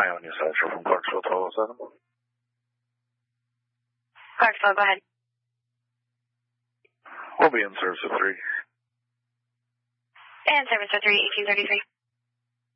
Ionia Central from Clarksville 1207. Clarksville, go ahead. We'll be in service at 3. And service at 3, 1833.